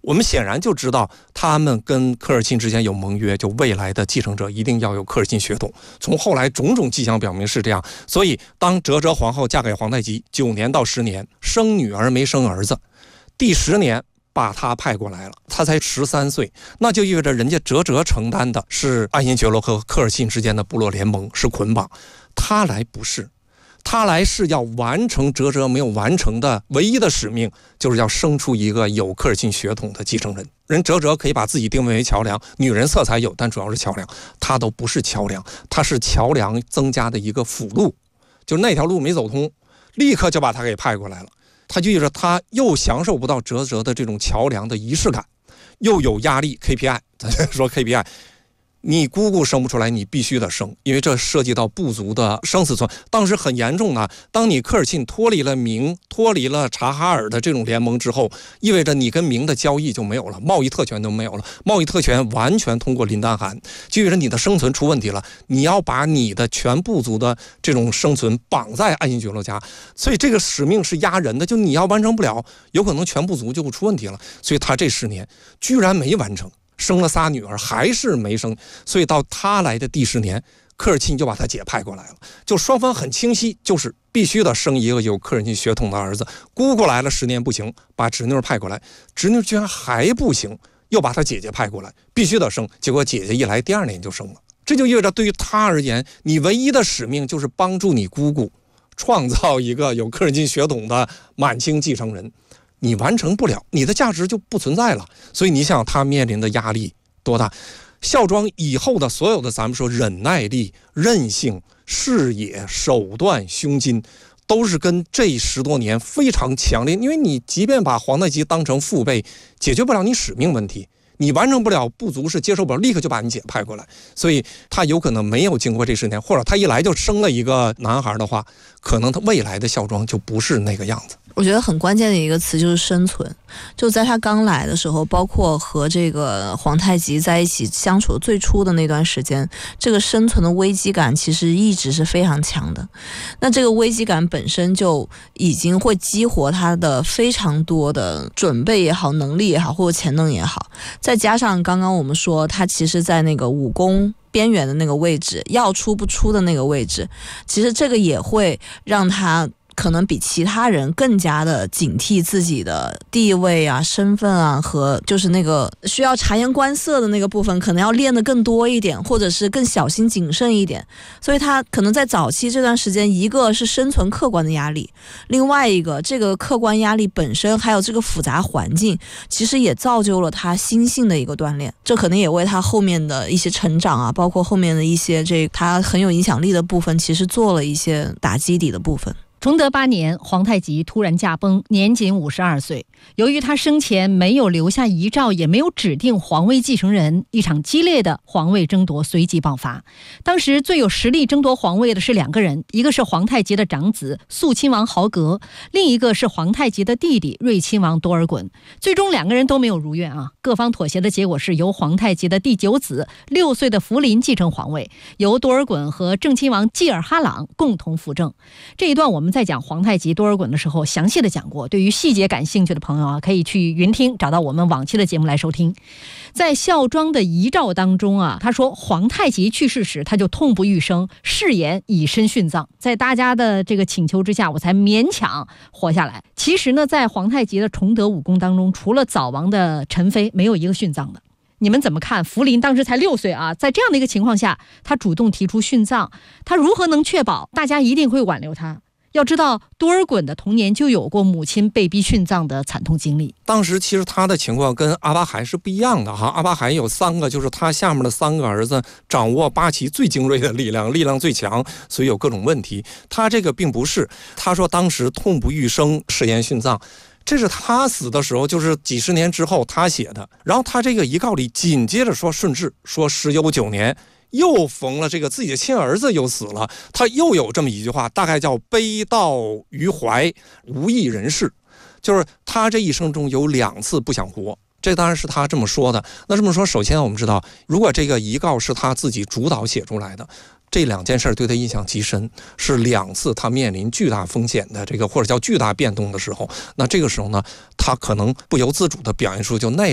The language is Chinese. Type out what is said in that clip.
我们显然就知道他们跟科尔沁之间有盟约，就未来的继承者一定要有科尔沁血统。从后来种种迹象表明是这样，所以当哲哲皇后嫁给皇太极9年到10年，生女儿没生儿子，第10年把他派过来了，他才13岁，那就意味着人家哲哲承担的是安贤觉罗和科尔沁之间的部落联盟，是捆绑，他来不是。他来是要完成哲哲没有完成的唯一的使命，就是要生出一个有科尔沁血统的继承人。人哲哲可以把自己定位为桥梁，女人色彩有，但主要是桥梁，他都不是桥梁，他是桥梁增加的一个辅路，就是那条路没走通，立刻就把他给派过来了。他就意味着他又享受不到哲哲的这种桥梁的仪式感，又有压力 KPI， 咱说 KPI，你姑姑生不出来，你必须得生，因为这涉及到部族的生死存。当时很严重的，当你科尔沁脱离了明，脱离了察哈尔的这种联盟之后，意味着你跟明的交易就没有了，贸易特权都没有了，贸易特权完全通过林丹汗，就意味着你的生存出问题了。你要把你的全部族的这种生存绑在安贤觉罗家，所以这个使命是压人的，就你要完成不了，有可能全部族就会出问题了。所以他这10年居然没完成。生了仨女儿还是没生，所以到他来的第10年，科尔沁就把他姐派过来了，就双方很清晰，就是必须得生一个有科尔沁血统的儿子。姑姑来了10年不行，把侄女派过来，侄女居然还不行，又把他姐姐派过来，必须得生。结果姐姐一来，第2年就生了。这就意味着对于他而言，你唯一的使命就是帮助你姑姑创造一个有科尔沁血统的满清继承人。你完成不了，你的价值就不存在了。所以你想他面临的压力多大？孝庄以后的所有的，咱们说忍耐力、韧性、视野、手段、胸襟，都是跟这10多年非常强烈。因为你即便把皇太极当成父辈，解决不了你使命问题，你完成不了，部族是接受不了，立刻就把你姐派过来。所以他有可能没有经过这10年，或者他一来就生了一个男孩的话，可能他未来的孝庄就不是那个样子。 我觉得很关键的一个词就是生存。就在他刚来的时候，包括和这个皇太极在一起相处最初的那段时间，这个生存的危机感其实一直是非常强的。那这个危机感本身就已经会激活他的非常多的准备也好，能力也好，或者潜能也好，再加上刚刚我们说他其实在那个武功边缘的那个位置，要出不出的那个位置，其实这个也会让他可能比其他人更加的警惕自己的地位啊、身份啊，和就是那个需要察言观色的那个部分，可能要练得更多一点，或者是更小心谨慎一点。所以他可能在早期这段时间，一个是生存客观的压力，另外一个这个客观压力本身还有这个复杂环境，其实也造就了他心性的一个锻炼。这可能也为他后面的一些成长啊，包括后面的一些他很有影响力的部分，其实做了一些打基底的部分。 崇德8年，皇太极突然驾崩，年仅52岁。由于他生前没有留下遗诏，也没有指定皇位继承人，一场激烈的皇位争夺随即爆发。当时最有实力争夺皇位的是2个人，一个是皇太极的长子肃亲王豪格，另一个是皇太极的弟弟睿亲王多尔衮。最终2个人都没有如愿啊，各方妥协的结果是由皇太极的第9子6岁的福临继承皇位，由多尔衮和正亲王济尔哈朗共同辅政。这一段我们在讲皇太极多尔衮的时候详细的讲过，对于细节感兴趣的朋友啊，可以去云听，找到我们往期的节目来收听。在孝庄的遗诏当中啊，他说皇太极去世时他就痛不欲生，誓言以身殉葬，在大家的这个请求之下，我才勉强活下来。其实呢，在皇太极的崇德武功当中，除了早亡的陈妃，没有一个殉葬的。你们怎么看？福临当时才6岁啊，在这样的一个情况下，他主动提出殉葬，他如何能确保大家一定会挽留他？要知道多尔衮的童年就有过母亲被逼殉葬的惨痛经历。 当时其实他的情况跟阿巴海是不一样的哈。阿巴海有3个，就是他下面的3个儿子掌握八旗最精锐的力量，力量最强，所以有各种问题。他这个并不是，他说当时痛不欲生，誓言殉葬，这是他死的时候，就是几十年之后他写的。然后他这个遗告里紧接着说顺治，说时有9年又逢了这个自己的亲儿子又死了，他又有这么一句话，大概叫悲悼于怀，无益人世，就是他这一生中有2次不想活。这当然是他这么说的。那这么说，首先我们知道，如果这个遗告是他自己主导写出来的，这2件事对他印象极深，是2次他面临巨大风险的这个或者叫巨大变动的时候，那这个时候呢，他可能不由自主地表现出就那